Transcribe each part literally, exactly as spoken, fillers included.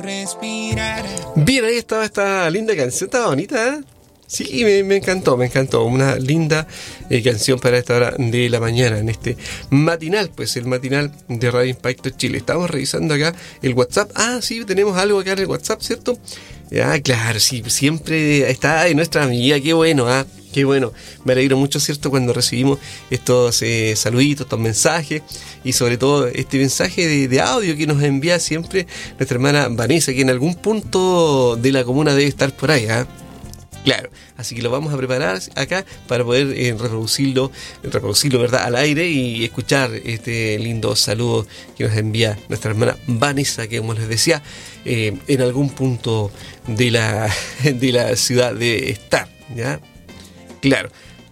Bien, ahí estaba esta linda canción, estaba bonita, ¿eh? Sí, me, me encantó, me encantó. Una linda eh, canción para esta hora de la mañana, en este matinal, pues el matinal de Radio Impacto Chile. Estamos revisando acá el WhatsApp. Ah, sí, tenemos algo acá en el WhatsApp, ¿cierto? Ah, claro, sí, siempre está en nuestra amiga, qué bueno, ah, qué bueno. Me alegro mucho, ¿cierto?, cuando recibimos estos eh, saluditos, estos mensajes, y sobre todo este mensaje de, de audio que nos envía siempre nuestra hermana Vanessa, que en algún punto de la comuna debe estar por ahí, ¿ah? Claro, así que lo vamos a preparar acá para poder eh, reproducirlo, reproducirlo, ¿verdad?, al aire y escuchar este lindo saludo que nos envía nuestra hermana Vanessa, que como les decía, eh, en algún punto de la, de la ciudad de estar, ¿ya? Claro.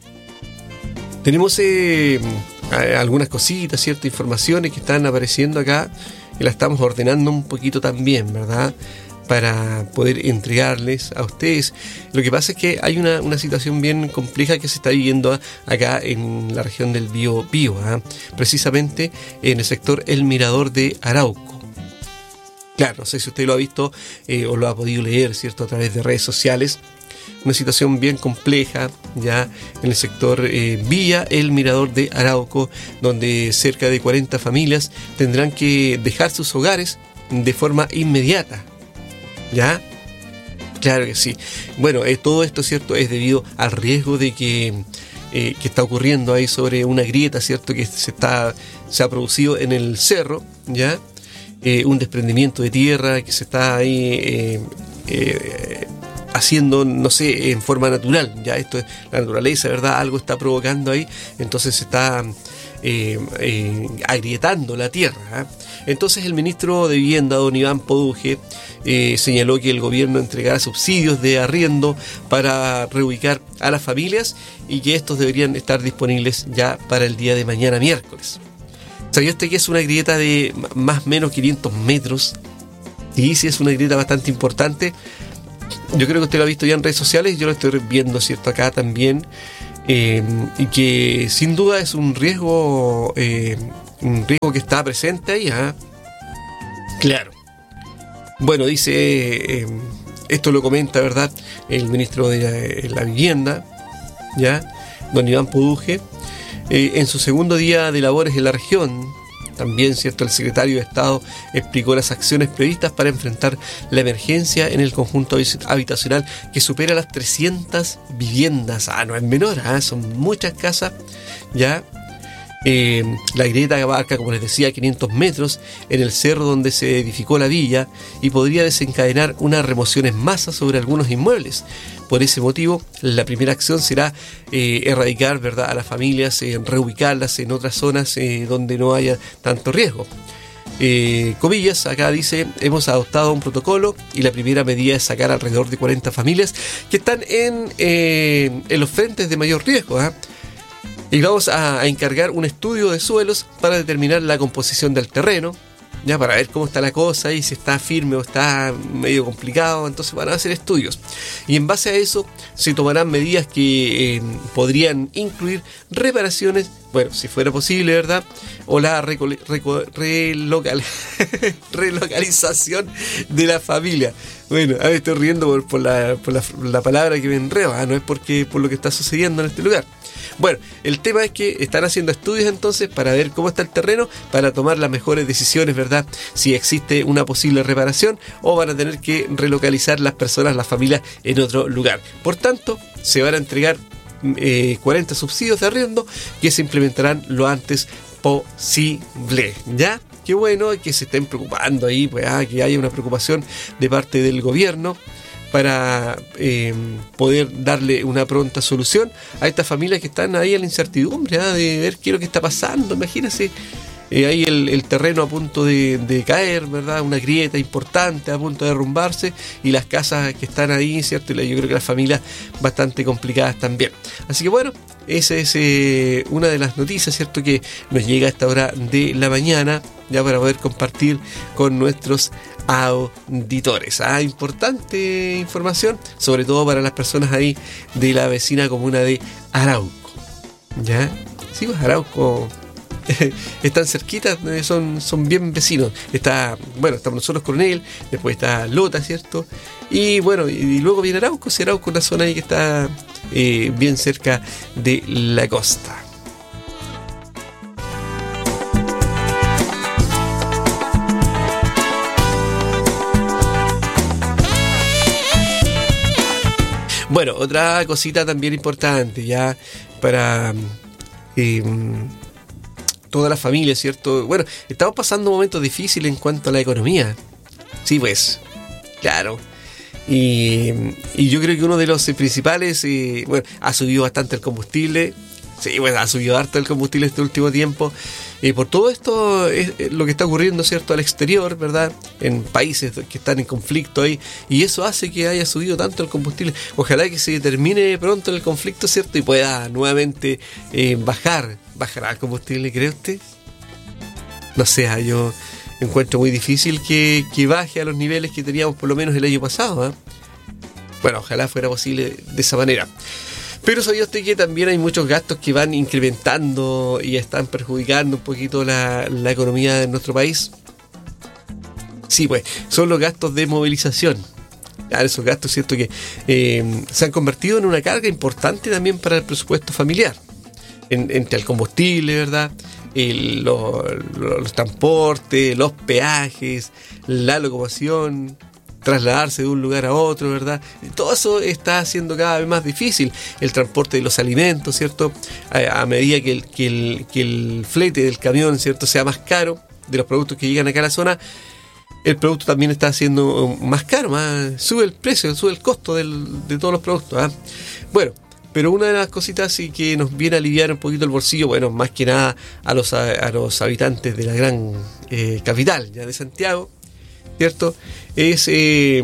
Tenemos eh, algunas cositas, ciertas informaciones que están apareciendo acá y las estamos ordenando un poquito también, ¿verdad?, para poder entregarles a ustedes. Lo que pasa es que hay una, una situación bien compleja que se está viviendo acá en la región del Biobío, ¿eh? Precisamente en el sector El Mirador de Arauco. Claro, no sé si usted lo ha visto eh, o lo ha podido leer, ¿cierto?, a través de redes sociales. Una situación bien compleja ya en el sector eh, Villa El Mirador de Arauco, donde cerca de cuarenta familias tendrán que dejar sus hogares de forma inmediata. ¿Ya? Claro que sí. Bueno, eh, todo esto, ¿cierto?, es debido al riesgo de que, eh, que está ocurriendo ahí sobre una grieta, ¿cierto?, que se está se ha producido en el cerro, ¿ya? Eh, un desprendimiento de tierra que se está ahí eh, eh, haciendo, no sé, en forma natural, ¿ya? Esto es la naturaleza, ¿verdad? Algo está provocando ahí, entonces se está eh, eh, agrietando la tierra, ¿eh? Entonces el ministro de Vivienda, don Iván Poduje, eh, señaló que el gobierno entregará subsidios de arriendo para reubicar a las familias y que estos deberían estar disponibles ya para el día de mañana miércoles. ¿Sabía usted que es una grieta de más o menos quinientos metros? Sí, sí, es una grieta bastante importante. Yo creo que usted lo ha visto ya en redes sociales, yo lo estoy viendo, ¿cierto?, acá también. Eh, y que sin duda es un riesgo... Eh, un riesgo que está presente ahí, ¿eh? Claro. Bueno, dice, eh, esto lo comenta, ¿verdad?, el ministro de la, la Vivienda, ¿ya?, don Iván Poduje, eh, en su segundo día de labores en la región. También, ¿cierto?, el secretario de Estado explicó las acciones previstas para enfrentar la emergencia en el conjunto habitacional que supera las trescientas viviendas. Ah, no es menor, ¿eh? Son muchas casas, ¿ya? Eh, la grieta abarca, como les decía, quinientos metros en el cerro donde se edificó la villa y podría desencadenar una remoción en masa sobre algunos inmuebles. Por ese motivo, la primera acción será eh, erradicar, ¿verdad?, a las familias, eh, reubicarlas en otras zonas eh, donde no haya tanto riesgo. Eh, comillas, acá dice, hemos adoptado un protocolo y la primera medida es sacar alrededor de cuarenta familias que están en, eh, en los frentes de mayor riesgo, ¿eh? Y vamos a, a encargar un estudio de suelos para determinar la composición del terreno, ya, para ver cómo está la cosa y si está firme o está medio complicado. Entonces van a hacer estudios y en base a eso se tomarán medidas que eh, podrían incluir reparaciones, bueno, si fuera posible, ¿verdad?, o la recol- reco- relocal- relocalización de la familia. Bueno, a ver, estoy riendo por, por, la, por la, la palabra que me enredo, ¿eh? No es porque por lo que está sucediendo en este lugar. Bueno, el tema es que están haciendo estudios entonces para ver cómo está el terreno, para tomar las mejores decisiones, ¿verdad?, si existe una posible reparación o van a tener que relocalizar las personas, las familias en otro lugar. Por tanto, se van a entregar eh, cuarenta subsidios de arriendo que se implementarán lo antes posible, ¿ya? Qué bueno que se estén preocupando ahí, pues, ah, que haya una preocupación de parte del gobierno para eh, poder darle una pronta solución a estas familias que están ahí en la incertidumbre, ¿eh? De ver qué es lo que está pasando. Imagínense, eh, ahí el, el terreno a punto de, de caer, ¿verdad?, una grieta importante a punto de derrumbarse y las casas que están ahí, ¿cierto? Y yo creo que las familias bastante complicadas también. Así que bueno, esa es eh, una de las noticias, ¿cierto?, que nos llega a esta hora de la mañana, ya para poder compartir con nuestros auditores. Ah, importante información, sobre todo para las personas ahí de la vecina comuna de Arauco. ¿Ya? Sí, pues Arauco están cerquitas, son, son bien vecinos. Está, bueno, estamos nosotros Coronel, después está Lota, ¿cierto? Y bueno, y, y luego viene Arauco, y Arauco es una zona ahí que está eh, bien cerca de la costa. Bueno, otra cosita también importante ya para eh, toda la familia, ¿cierto? Bueno, estamos pasando momentos difíciles en cuanto a la economía. Sí, pues, claro. Y, y yo creo que uno de los principales, eh, bueno, ha subido bastante el combustible. Sí, bueno, ha subido harto el combustible este último tiempo. Y por todo esto es lo que está ocurriendo, ¿cierto?, al exterior, ¿verdad? En países que están en conflicto ahí. Y eso hace que haya subido tanto el combustible. Ojalá que se termine pronto el conflicto, ¿cierto? Y pueda nuevamente eh, bajar. ¿Bajará el combustible, cree usted? No sé, yo encuentro muy difícil que, que baje a los niveles que teníamos por lo menos el año pasado, ¿eh? Bueno, ojalá fuera posible de esa manera. Pero sabía usted que también hay muchos gastos que van incrementando y están perjudicando un poquito la, la economía de nuestro país. Sí, pues, son los gastos de movilización. Claro, esos gastos, cierto, que eh, se han convertido en una carga importante también para el presupuesto familiar. En, entre el combustible, ¿verdad? El, lo, lo, los transportes, los peajes, la locomoción, trasladarse de un lugar a otro, ¿verdad? Todo eso está haciendo cada vez más difícil. El transporte de los alimentos, ¿cierto? A, a medida que el, que, el, que el flete del camión, ¿cierto?, sea más caro de los productos que llegan acá a la zona, el producto también está siendo más caro, más, sube el precio, sube el costo del, de todos los productos, ¿eh? Bueno, pero una de las cositas sí que nos viene a aliviar un poquito el bolsillo, bueno, más que nada a los, a, a los habitantes de la gran eh, capital, ya de Santiago, ¿cierto? Es eh,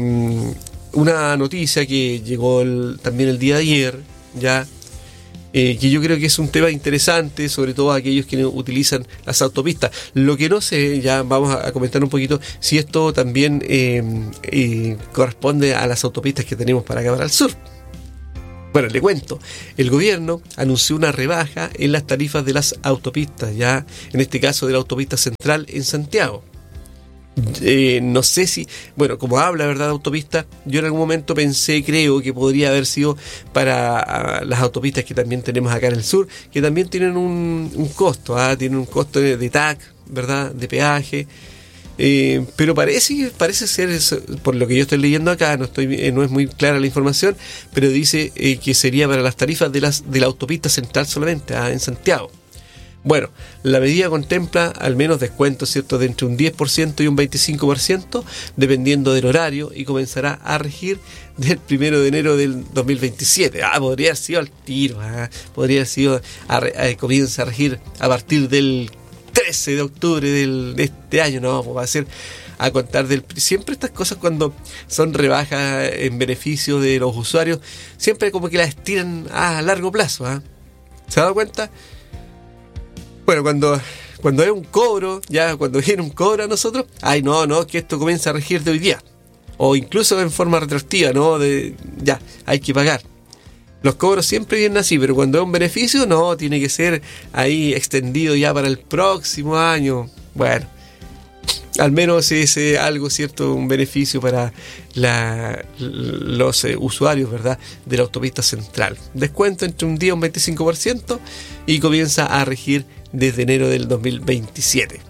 una noticia que llegó el, también el día de ayer, ya, eh, que yo creo que es un tema interesante, sobre todo a aquellos que utilizan las autopistas. Lo que no sé, ya vamos a comentar un poquito, si esto también eh, eh, corresponde a las autopistas que tenemos para acá para el sur. Bueno, le cuento, el gobierno anunció una rebaja en las tarifas de las autopistas, ya, en este caso de la autopista central en Santiago. Eh, no sé si, bueno, como habla, ¿verdad?, de autopista, yo en algún momento pensé, creo que podría haber sido para uh, las autopistas que también tenemos acá en el sur, que también tienen un, un costo, ¿ah? Tienen un costo de, de T A C, ¿verdad?, de peaje, eh, pero parece, parece ser, eso, por lo que yo estoy leyendo acá, no, estoy, eh, no es muy clara la información, pero dice eh, que sería para las tarifas de, las, de la autopista central solamente, ¿ah?, en Santiago. Bueno, la medida contempla al menos descuentos, ¿cierto?, de entre un diez por ciento y un veinticinco por ciento, dependiendo del horario, y comenzará a regir del primero de enero del dos mil veintisiete. Ah, podría haber sido al tiro, ah, podría haber sido, a, a, comienza a regir a partir del trece de octubre del, de este año, no, pues va a ser a contar del... Siempre estas cosas cuando son rebajas en beneficio de los usuarios, siempre como que las estiran a largo plazo, ¿ah? ¿Se ha dado cuenta? Bueno, cuando, cuando hay un cobro, ya cuando viene un cobro a nosotros, ay, no, no, que esto comienza a regir de hoy día. O incluso en forma retroactiva, ¿no? De, ya, hay que pagar. Los cobros siempre vienen así, pero cuando es un beneficio, no, tiene que ser ahí extendido ya para el próximo año. Bueno, al menos es eh, algo, ¿cierto? Un beneficio para la, los eh, usuarios, ¿verdad?, de la autopista central. Descuento entre un diez y un veinticinco por ciento y comienza a regir desde enero del dos mil veintisiete.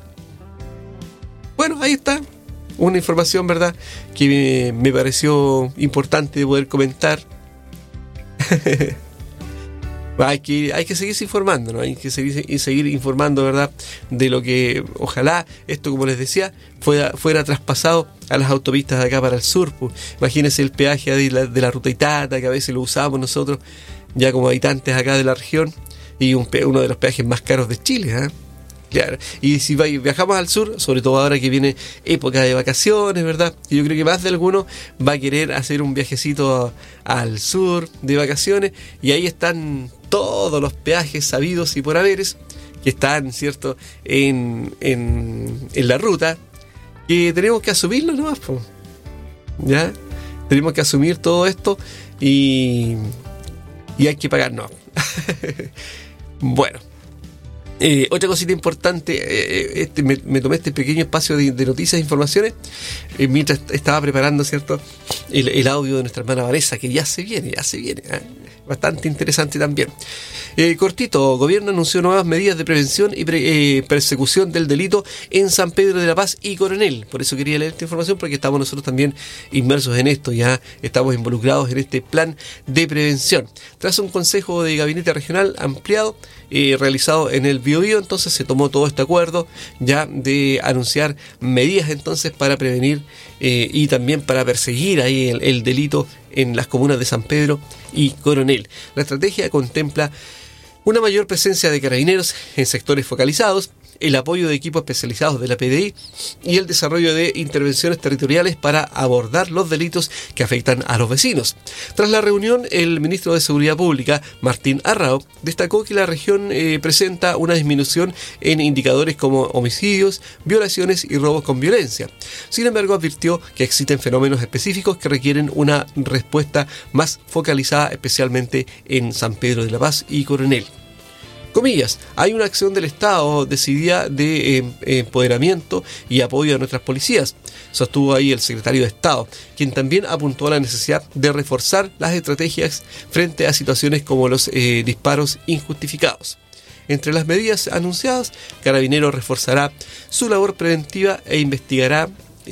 Bueno, ahí está una información, ¿verdad?, que me, me pareció importante de poder comentar. Hay que, hay que seguirse informando, ¿no? Hay que seguir, seguir informando, ¿verdad?, de lo que ojalá esto, como les decía, fuera, fuera traspasado a las autopistas de acá para el sur. Pues. Imagínense el peaje de la, de la ruta Itata, que a veces lo usamos nosotros ya como habitantes acá de la región, y un, uno de los peajes más caros de Chile, ¿eh? Claro. Y si viajamos al sur, sobre todo ahora que viene época de vacaciones, ¿verdad? Y yo creo que más de alguno va a querer hacer un viajecito al sur de vacaciones, y ahí están todos los peajes sabidos y por haberes que están, ¿cierto?, en, en, en la ruta, que tenemos que asumirlo nomás, po. ¿Ya? Tenemos que asumir todo esto y, y hay que pagar, no. Bueno. Eh, otra cosita importante, eh, este, me, me tomé este pequeño espacio de, de noticias e informaciones eh, mientras estaba preparando, ¿cierto?, el, el audio de nuestra hermana Vanessa, que ya se viene, ya se viene, ¿eh? Bastante interesante también. Eh, cortito, gobierno anunció nuevas medidas de prevención y pre, eh, persecución del delito en San Pedro de la Paz y Coronel. Por eso quería leer esta información, porque estamos nosotros también inmersos en esto, ya estamos involucrados en este plan de prevención. Tras un consejo de gabinete regional ampliado, eh, realizado en el Biobío, entonces se tomó todo este acuerdo ya de anunciar medidas entonces para prevenir eh, y también para perseguir ahí el, el delito en las comunas de San Pedro y Coronel. La estrategia contempla una mayor presencia de carabineros en sectores focalizados, el apoyo de equipos especializados de la P D I y el desarrollo de intervenciones territoriales para abordar los delitos que afectan a los vecinos. Tras la reunión, el ministro de Seguridad Pública, Martín Arrao, destacó que la región eh, presenta una disminución en indicadores como homicidios, violaciones y robos con violencia. Sin embargo, advirtió que existen fenómenos específicos que requieren una respuesta más focalizada, especialmente en San Pedro de la Paz y Coronel. Comillas, hay una acción del Estado decidida de eh, empoderamiento y apoyo a nuestras policías, sostuvo ahí el secretario de Estado, quien también apuntó a la necesidad de reforzar las estrategias frente a situaciones como los eh, disparos injustificados. Entre las medidas anunciadas, Carabineros reforzará su labor preventiva e investigará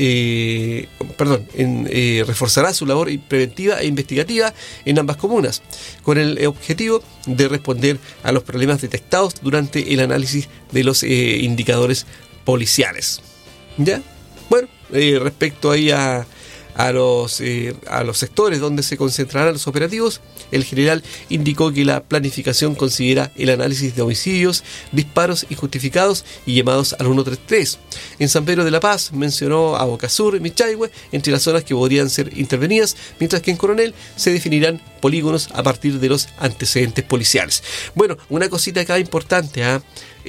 Eh, perdón, en, eh, reforzará su labor preventiva e investigativa en ambas comunas, con el objetivo de responder a los problemas detectados durante el análisis de los eh, indicadores policiales. ¿Ya? Bueno, eh, respecto ahí a, a, los, eh, a los sectores donde se concentrarán los operativos, el general indicó que la planificación considera el análisis de homicidios, disparos injustificados y llamados al ciento treinta y tres. En San Pedro de la Paz mencionó a Bocasur y Michahue entre las zonas que podrían ser intervenidas, mientras que en Coronel se definirán polígonos a partir de los antecedentes policiales. Bueno, una cosita acá importante, ¿eh?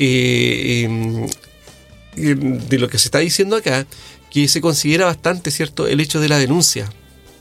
Eh, eh, de lo que se está diciendo acá, que se considera bastante, ¿cierto?, el hecho de la denuncia.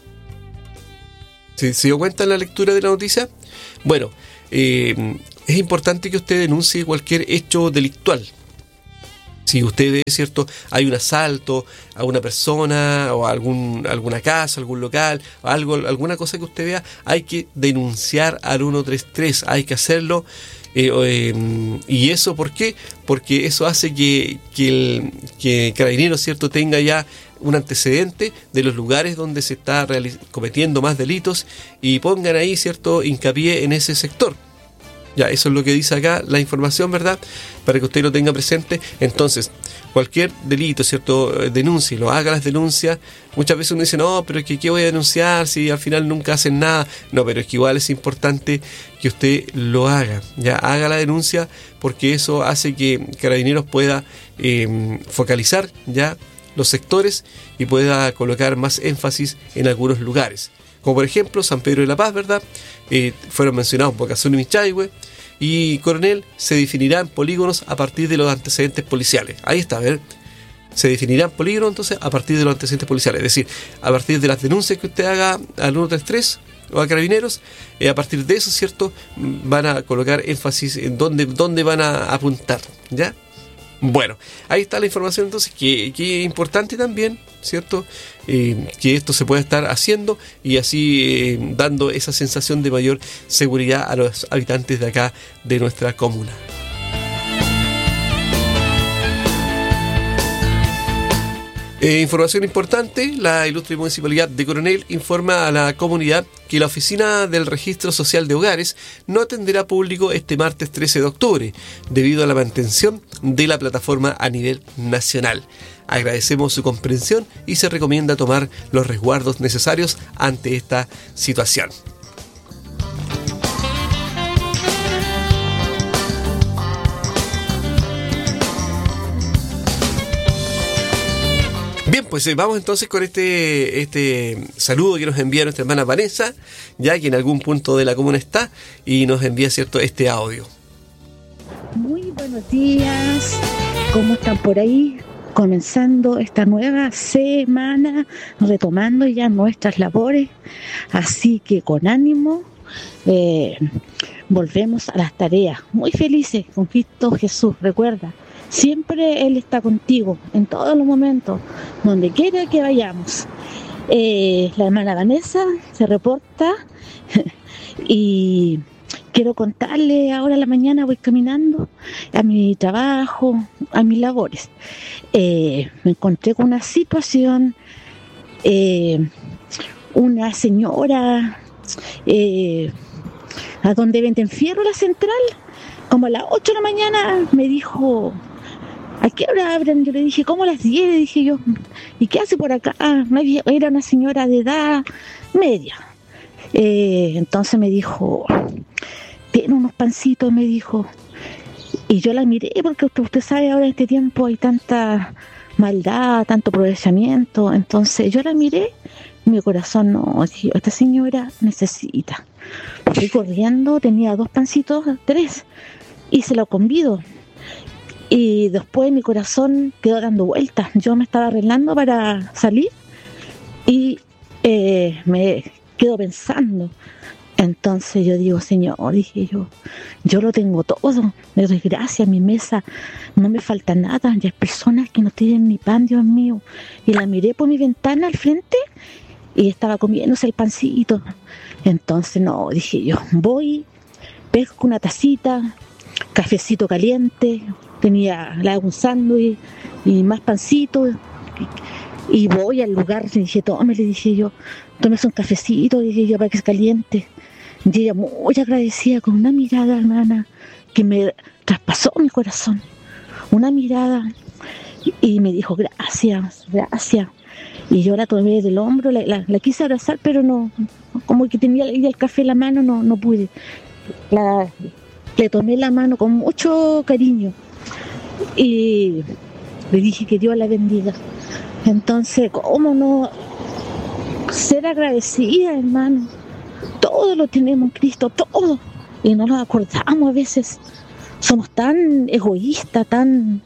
¿Se, ¿Se dio cuenta en la lectura de la noticia? Bueno, eh, es importante que usted denuncie cualquier hecho delictual. Si usted ve, ¿cierto?, hay un asalto a una persona o a algún, alguna casa, algún local, algo, alguna cosa que usted vea, hay que denunciar al ciento treinta y tres, hay que hacerlo. Eh, eh, ¿Y eso por qué? Porque eso hace que, que el que Carabinero, ¿cierto?, tenga ya un antecedente de los lugares donde se está realiz- cometiendo más delitos y pongan ahí, ¿cierto?, hincapié en ese sector. Ya, eso es lo que dice acá la información, ¿verdad? Para que usted lo tenga presente. Entonces, cualquier delito, ¿cierto?, denuncie, lo haga las denuncias. Muchas veces uno dice, no, pero es que ¿qué voy a denunciar si al final nunca hacen nada? No, pero es que igual es importante que usted lo haga. Ya, haga la denuncia, porque eso hace que Carabineros pueda eh, focalizar ya los sectores y pueda colocar más énfasis en algunos lugares. Como por ejemplo San Pedro de la Paz, ¿verdad? Eh, fueron mencionados Bocasur y Michahue, y Coronel se definirán polígonos a partir de los antecedentes policiales. Ahí está, a ver, se definirán polígonos entonces a partir de los antecedentes policiales, es decir, a partir de las denuncias que usted haga al ciento treinta y tres o a Carabineros, eh, a partir de eso, ¿cierto?, van a colocar énfasis en dónde, dónde van a apuntar, ¿ya? Bueno, ahí está la información entonces, que, que es importante también, ¿cierto?, eh, que esto se pueda estar haciendo y así eh, dando esa sensación de mayor seguridad a los habitantes de acá, de nuestra comuna. Eh, información importante, la ilustre Municipalidad de Coronel informa a la comunidad que la Oficina del Registro Social de Hogares no atenderá público este martes trece de octubre, debido a la mantención de la plataforma a nivel nacional. Agradecemos su comprensión y se recomienda tomar los resguardos necesarios ante esta situación. Bien, pues eh, vamos entonces con este este saludo que nos envía nuestra hermana Vanessa, ya que en algún punto de la comuna está, y nos envía, cierto, este audio. Muy buenos días, ¿cómo están por ahí? Comenzando esta nueva semana, retomando ya nuestras labores, así que con ánimo. Eh, volvemos a las tareas, muy felices con Cristo Jesús. Recuerda, siempre Él está contigo, en todos los momentos, donde quiera que vayamos. Eh, la hermana Vanessa se reporta y quiero contarle, ahora a la mañana voy caminando a mi trabajo, a mis labores. Eh, me encontré con una situación, eh, una señora eh, a donde venden fierro la central, como a las ocho de la mañana me dijo: ¿a qué hora abren? Yo le dije, ¿cómo a las diez? Le dije yo, ¿y qué hace por acá? No había, era una señora de edad media. Eh, entonces me dijo, tiene unos pancitos, me dijo. Y yo la miré, porque usted, usted sabe, ahora en este tiempo hay tanta maldad, tanto aprovechamiento. Entonces yo la miré, y mi corazón no, dije, esta señora necesita. Fui corriendo, tenía dos pancitos, tres, y se lo convido. Y después mi corazón quedó dando vueltas. Yo me estaba arreglando para salir y eh, me quedo pensando. Entonces yo digo, Señor, dije yo, yo lo tengo todo, le doy gracias, mi mesa no me falta nada. Ya hay personas que no tienen ni pan, Dios mío. Y la miré por mi ventana al frente y estaba comiéndose el pancito. Entonces no, dije yo, voy, pesco una tacita, cafecito caliente, tenía le hago un sándwich y más pancito y, y voy al lugar. Le dije, tome, le dije yo, tómese un cafecito, dije yo, para que se caliente. Y ella muy agradecida, con una mirada, hermana, que me traspasó mi corazón, una mirada, y, y me dijo, gracias, gracias. Y yo la tomé del hombro, la, la, la quise abrazar, pero no, como que tenía el café en la mano, no, no pude. La, le tomé la mano con mucho cariño y le dije que Dios la bendiga. Entonces, ¿cómo no ser agradecida, hermano? Todo lo tenemos en Cristo, todo, y no nos acordamos a veces. Somos tan egoístas, tan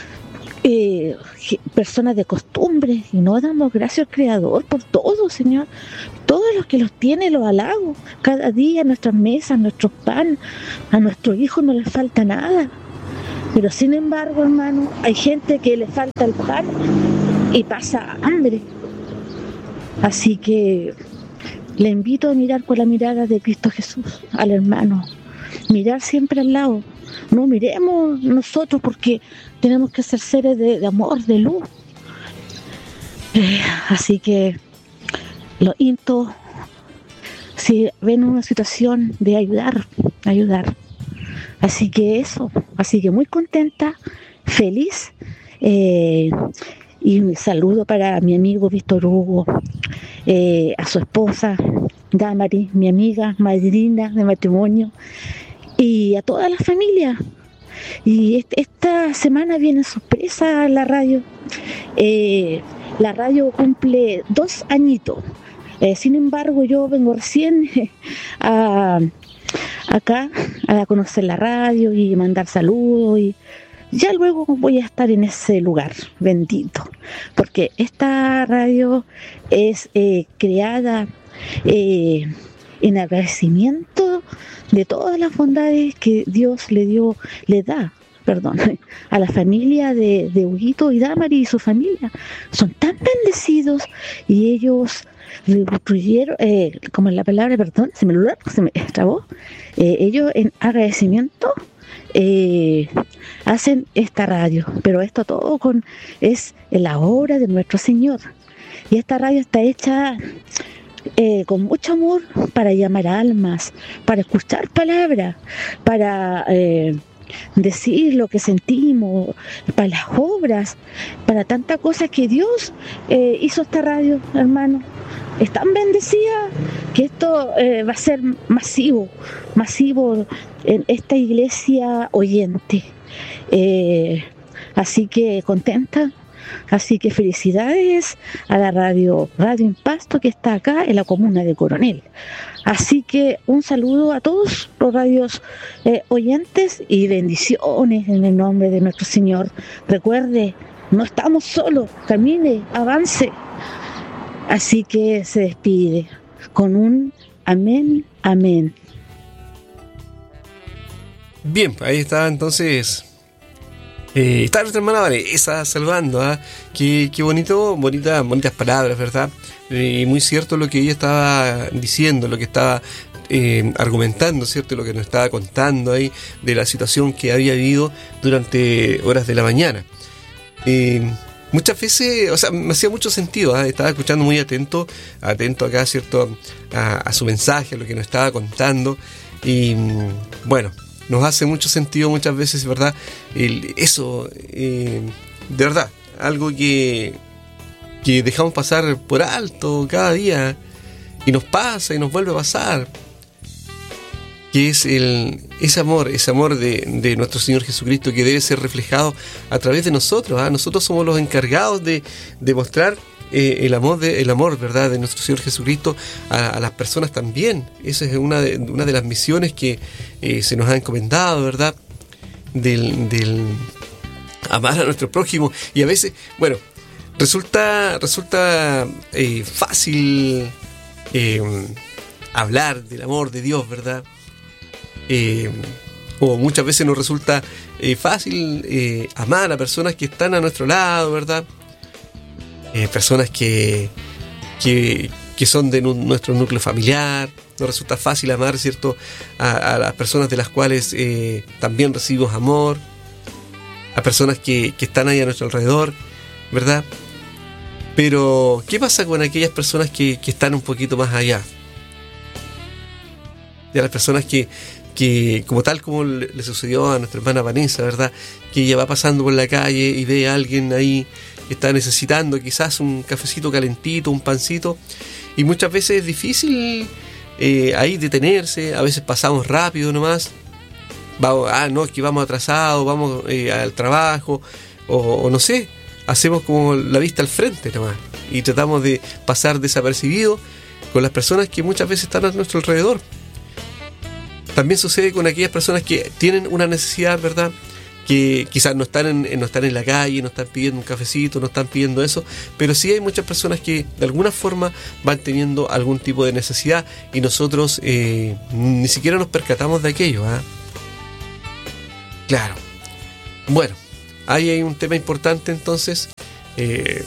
eh, personas de costumbre, y no damos gracias al Creador por todo, Señor. Todos los que los tiene los halago. Cada día en nuestras mesas, nuestros pan, a nuestros hijos no les falta nada. Pero sin embargo, hermano, hay gente que le falta el pan y pasa hambre. Así que le invito a mirar con la mirada de Cristo Jesús al hermano. Mirar siempre al lado. No miremos nosotros, porque tenemos que ser seres de, de amor, de luz. Eh, así que los insto, si ven una situación, de ayudar, ayudar. Así que eso, así que muy contenta, feliz, eh, y un saludo para mi amigo Víctor Hugo, eh, a su esposa Damari, mi amiga, madrina de matrimonio, y a toda la familia. Y este, esta semana viene sorpresa a la radio. Eh, la radio cumple dos añitos. Eh, sin embargo, yo vengo recién eh, a, acá a conocer la radio y mandar saludos, y ya luego voy a estar en ese lugar bendito, porque esta radio es eh, creada eh, en agradecimiento de todas las bondades que Dios le dio, le da, perdón, a la familia de, de Huguito y Damari y su familia. Son tan bendecidos, y ellos reconstruyeron, eh, como en la palabra, perdón, se me, se me trabó, eh, ellos en agradecimiento eh, hacen esta radio, pero esto todo con es la obra de nuestro Señor. Y esta radio está hecha eh, con mucho amor, para llamar almas, para escuchar palabras, para eh, decir lo que sentimos, para las obras, para tantas cosas que Dios eh, hizo esta radio, hermano. Es tan bendecida que esto eh, va a ser masivo, masivo en esta iglesia oyente. Eh, así que contenta, así que felicidades a la radio Radio Impacto, que está acá en la comuna de Coronel. Así que un saludo a todos los radios eh, oyentes, y bendiciones en el nombre de nuestro Señor. Recuerde, no estamos solos, camine, avance. Así que se despide con un amén, amén. Bien, ahí está entonces. Eh, está nuestra hermana Vanessa salvando, ¿eh? Qué, qué bonito, bonita, bonitas palabras, ¿verdad? Y eh, muy cierto lo que ella estaba diciendo, lo que estaba eh, argumentando, ¿cierto? Lo que nos estaba contando ahí de la situación que había vivido durante horas de la mañana. Eh, muchas veces, o sea, me hacía mucho sentido, ¿eh? Estaba escuchando muy atento, atento acá, ¿cierto? A, a su mensaje, a lo que nos estaba contando. Y bueno, nos hace mucho sentido muchas veces, ¿verdad? El, eso, eh, de verdad, algo que, que dejamos pasar por alto cada día y nos pasa y nos vuelve a pasar, que es el, ese amor, ese amor de, de nuestro Señor Jesucristo que debe ser reflejado a través de nosotros, ¿eh? Nosotros somos los encargados de, de mostrar Eh, el amor de el amor verdad de nuestro Señor Jesucristo a, a las personas también. Esa es una de, una de las misiones que eh, se nos ha encomendado, verdad, del, del amar a nuestro prójimo. Y a veces, bueno, resulta resulta eh, fácil eh, hablar del amor de Dios, verdad, eh, o muchas veces nos resulta eh, fácil eh, amar a personas que están a nuestro lado, verdad. Eh, personas que, que, que son de nu- nuestro núcleo familiar. Nos resulta fácil amar, ¿cierto?, a, a las personas de las cuales eh, también recibimos amor, a personas que, que están ahí a nuestro alrededor, ¿verdad? Pero, ¿qué pasa con aquellas personas que, que están un poquito más allá? De las personas que, que como tal como le, le sucedió a nuestra hermana Vanessa, ¿verdad?, que ella va pasando por la calle y ve a alguien ahí que está necesitando quizás un cafecito calentito, un pancito, y muchas veces es difícil eh, ahí detenerse. A veces pasamos rápido nomás, vamos, ah, no, es que vamos atrasados, vamos eh, al trabajo, o, o no sé, hacemos como la vista al frente nomás, y tratamos de pasar desapercibido con las personas que muchas veces están a nuestro alrededor. También sucede con aquellas personas que tienen una necesidad, ¿verdad?, que quizás no están en, no están en la calle, no están pidiendo un cafecito, no están pidiendo eso, pero sí hay muchas personas que de alguna forma van teniendo algún tipo de necesidad y nosotros eh, ni siquiera nos percatamos de aquello, ¿eh? Claro. Bueno, ahí hay un tema importante entonces, eh,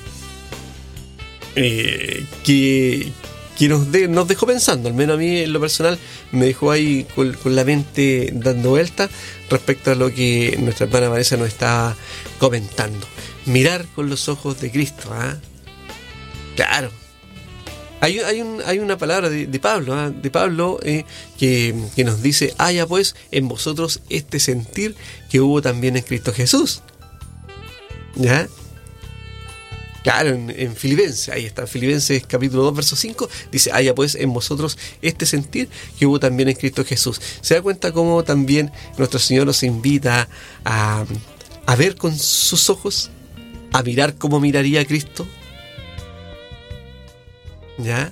eh, que... que nos, de, nos dejó pensando, al menos a mí en lo personal me dejó ahí con, con la mente dando vuelta respecto a lo que nuestra hermana Vanessa nos estaba comentando. Mirar con los ojos de Cristo, ¿eh? Claro. Hay, hay, un, hay una palabra de, de Pablo, ¿eh? de Pablo eh, que, que nos dice: haya pues en vosotros este sentir que hubo también en Cristo Jesús. ¿Ya? Claro, en, en Filipenses, ahí está, Filipenses capítulo dos, verso cinco, dice: haya pues en vosotros este sentir que hubo también en Cristo Jesús. ¿Se da cuenta cómo también nuestro Señor nos invita a, a ver con sus ojos, a mirar como miraría Cristo? ¿Ya?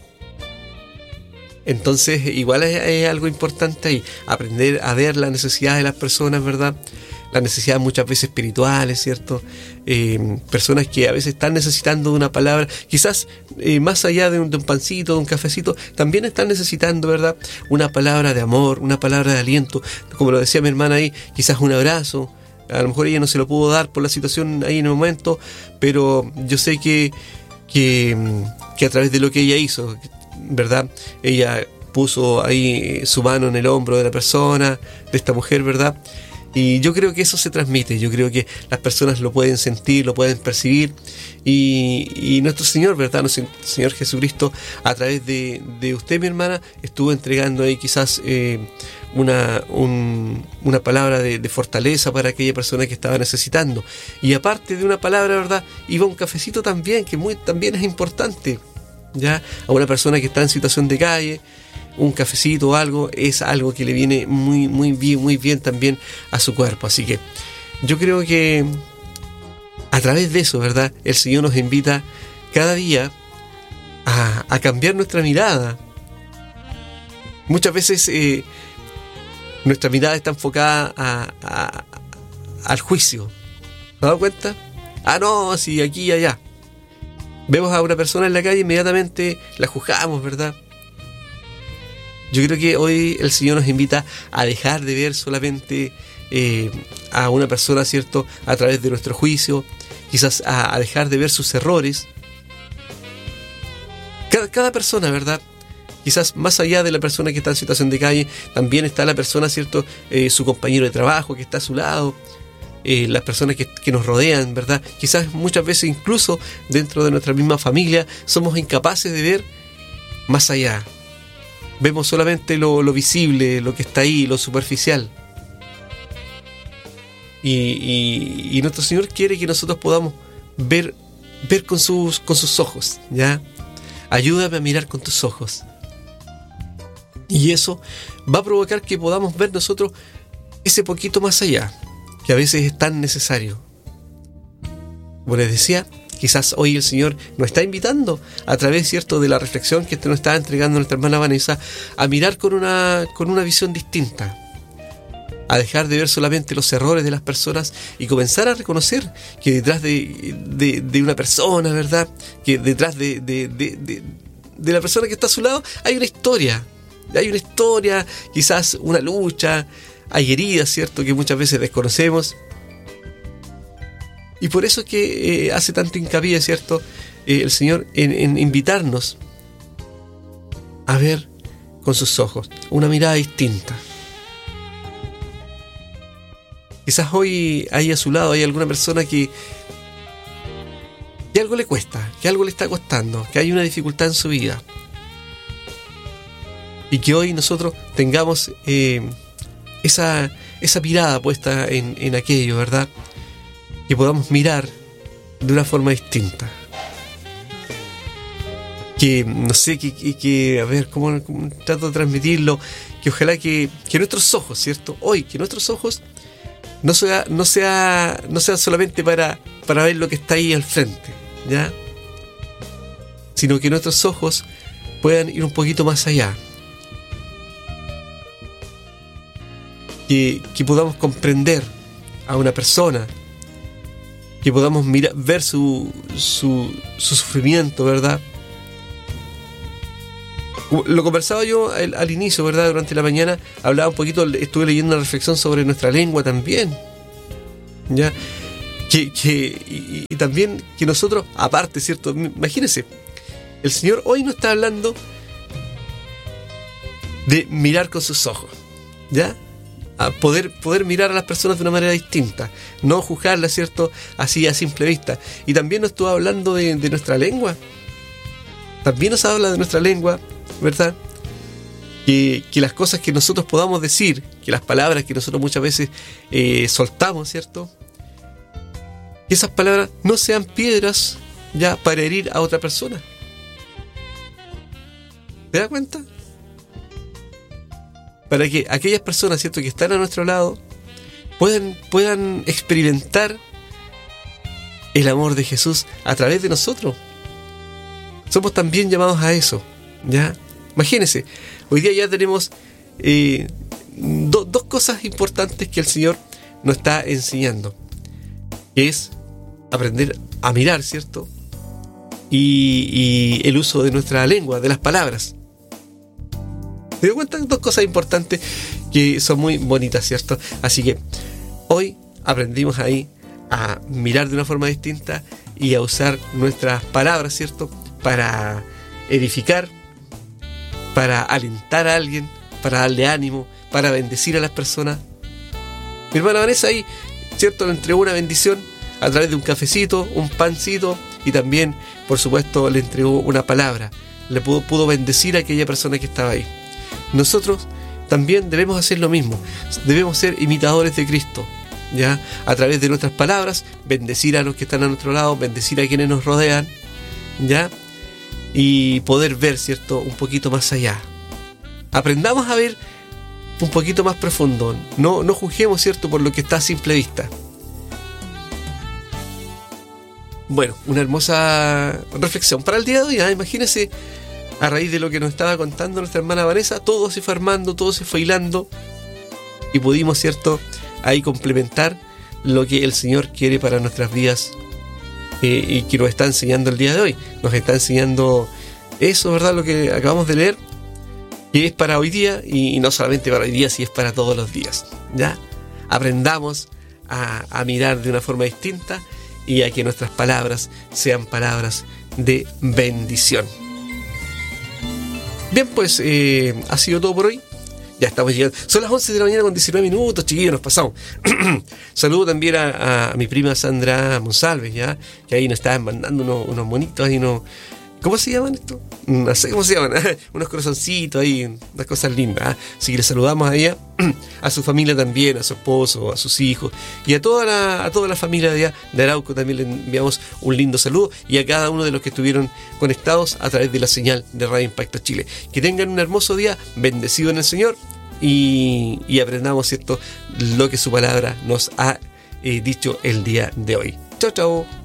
Entonces, igual es, es algo importante ahí, aprender a ver la necesidad de las personas, ¿verdad? Las necesidades muchas veces espirituales, ¿cierto? Eh, personas que a veces están necesitando de una palabra, quizás eh, más allá de un, de un pancito, de un cafecito, también están necesitando, ¿verdad?, una palabra de amor, una palabra de aliento, como lo decía mi hermana ahí, quizás un abrazo. A lo mejor ella no se lo pudo dar por la situación ahí en el momento, pero yo sé que, que, que a través de lo que ella hizo, ¿verdad?, ella puso ahí su mano en el hombro de la persona, de esta mujer, ¿verdad?, y yo creo que eso se transmite, yo creo que las personas lo pueden sentir, lo pueden percibir, y, y nuestro Señor, ¿verdad?, nuestro Señor Jesucristo, a través de, de usted, mi hermana, estuvo entregando ahí quizás eh, una, un, una palabra de, de fortaleza para aquella persona que estaba necesitando. Y aparte de una palabra, ¿verdad?, iba un cafecito también, que muy, también es importante, ¿ya? A una persona que está en situación de calle, un cafecito o algo, es algo que le viene muy, muy bien, muy bien también a su cuerpo. Así que yo creo que a través de eso, ¿verdad?, el Señor nos invita cada día a, a cambiar nuestra mirada. Muchas veces eh, nuestra mirada está enfocada a, a, al juicio. ¿Te has dado cuenta? Ah, no, sí, aquí y allá. Vemos a una persona en la calle, inmediatamente la juzgamos, ¿verdad? Yo creo que hoy el Señor nos invita a dejar de ver solamente eh, a una persona, ¿cierto?, a través de nuestro juicio, quizás a, a dejar de ver sus errores. Cada, cada persona, ¿verdad? Quizás más allá de la persona que está en situación de calle, también está la persona, ¿cierto?, eh, su compañero de trabajo que está a su lado, eh, las personas que, que nos rodean, ¿verdad? Quizás muchas veces incluso dentro de nuestra misma familia somos incapaces de ver más allá. Vemos solamente lo, lo visible, lo que está ahí, lo superficial. Y, y, y nuestro Señor quiere que nosotros podamos ver, ver con sus, con sus ojos, ¿ya? Ayúdame a mirar con tus ojos. Y eso va a provocar que podamos ver nosotros ese poquito más allá, que a veces es tan necesario. Como les decía, quizás hoy el Señor nos está invitando, a través, ¿cierto?, de la reflexión que nos está entregando nuestra hermana Vanessa, a mirar con una, con una visión distinta, a dejar de ver solamente los errores de las personas y comenzar a reconocer que detrás de, de, de una persona, ¿verdad?, que detrás de, de, de, de, de la persona que está a su lado hay una historia, hay una historia, quizás una lucha, hay heridas, ¿cierto?, que muchas veces desconocemos. Y por eso es que eh, hace tanto hincapié, ¿cierto?, eh, el Señor en, en invitarnos a ver con sus ojos, una mirada distinta. Quizás hoy ahí a su lado hay alguna persona que, que algo le cuesta, que algo le está costando, que hay una dificultad en su vida. Y que hoy nosotros tengamos eh, esa, esa mirada puesta en, en aquello, ¿verdad? Que podamos mirar de una forma distinta. Que, no sé, que, que, que a ver, ¿cómo, cómo trato de transmitirlo? Que ojalá que, que nuestros ojos, ¿cierto? Hoy, que nuestros ojos no sea, no sea, no sean solamente para, para ver lo que está ahí al frente, ¿ya? Sino que nuestros ojos puedan ir un poquito más allá. Que, que podamos comprender a una persona, que podamos mirar, ver su, su, su sufrimiento, ¿verdad? Lo conversaba yo al, al inicio, ¿verdad? Durante la mañana hablaba un poquito, estuve leyendo una reflexión sobre nuestra lengua también, ¿ya? Que, que, y, y también que nosotros, aparte, ¿cierto? Imagínense, el Señor hoy nos está hablando de mirar con sus ojos, ¿ya? A poder, poder mirar a las personas de una manera distinta, no juzgarlas, ¿cierto?, así a simple vista. Y también nos estuvo hablando de, de nuestra lengua, también nos habla de nuestra lengua, ¿verdad? Que, que las cosas que nosotros podamos decir, que las palabras que nosotros muchas veces eh, soltamos, ¿cierto?, que esas palabras no sean piedras ya para herir a otra persona. ¿Te das cuenta? Para que aquellas personas, ¿cierto?, que están a nuestro lado puedan, puedan experimentar el amor de Jesús a través de nosotros. Somos también llamados a eso, ¿ya? Imagínense, hoy día ya tenemos eh, do, dos cosas importantes que el Señor nos está enseñando, que es aprender a mirar, ¿cierto?, y, y el uso de nuestra lengua, de las palabras. ¿Te das cuenta? Dos cosas importantes que son muy bonitas, ¿cierto? Así que hoy aprendimos ahí a mirar de una forma distinta y a usar nuestras palabras, ¿cierto?, para edificar, para alentar a alguien, para darle ánimo, para bendecir a las personas. Mi hermana Vanessa ahí, ¿cierto?, le entregó una bendición a través de un cafecito, un pancito, y también, por supuesto, le entregó una palabra. Le pudo, pudo bendecir a aquella persona que estaba ahí. Nosotros también debemos hacer lo mismo. Debemos ser imitadores de Cristo, ¿ya? A través de nuestras palabras, bendecir a los que están a nuestro lado, bendecir a quienes nos rodean, ¿ya? Y poder ver, ¿cierto?, un poquito más allá. Aprendamos a ver un poquito más profundo. No, no juzguemos, ¿cierto?, por lo que está a simple vista. Bueno, una hermosa reflexión para el día de hoy, ¿eh? Imagínense, a raíz de lo que nos estaba contando nuestra hermana Vanessa, todo se fue armando, todo se fue hilando y pudimos, ¿cierto?, ahí complementar lo que el Señor quiere para nuestras vidas eh, y que nos está enseñando el día de hoy. Nos está enseñando eso, ¿verdad?, lo que acabamos de leer, que es para hoy día, y no solamente para hoy día, sino es para todos los días. ¿Ya? Aprendamos a, a mirar de una forma distinta y a que nuestras palabras sean palabras de bendición. Bien, pues eh, ha sido todo por hoy. Ya estamos llegando. Son las once de la mañana con diecinueve minutos, chiquillos, nos pasamos. Saludo también a, a mi prima Sandra Monsalves, ¿ya? Que ahí nos estaban mandando unos, unos monitos ahí, unos... ¿Cómo se llaman esto? No sé cómo se llaman. Unos corazoncitos ahí, unas cosas lindas. ¿eh? Así que le saludamos a ella, a su familia también, a su esposo, a sus hijos y a toda la, a toda la familia de, allá, de Arauco también le enviamos un lindo saludo, y a cada uno de los que estuvieron conectados a través de la señal de Radio Impacto Chile. Que tengan un hermoso día, bendecido en el Señor, y, y aprendamos, ¿cierto?, lo que su palabra nos ha eh, dicho el día de hoy. Chao, chao.